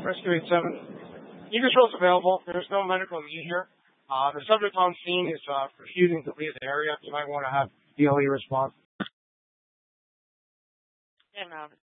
Rescue 87. Eagle Patrol's available. There's no medical need here. The subject on scene is refusing to leave the area. You might want to have DLE respond. And